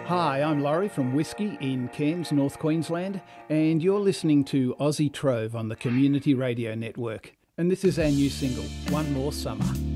Hi, I'm Laurie from Whiskey in Cairns, North Queensland, and you're listening to Aussie Trove on the Community Radio Network. And this is our new single, One More Summer.